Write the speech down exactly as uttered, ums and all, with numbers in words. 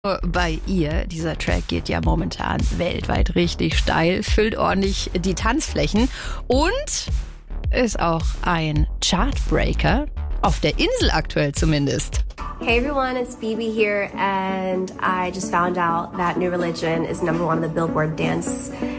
Bei ihr, dieser Track geht ja momentan weltweit richtig steil, füllt ordentlich die Tanzflächen und ist auch ein Chartbreaker, auf der Insel aktuell zumindest. Hey everyone, it's Phoebe here and I just found out that New Religion is number one on the Billboard Dance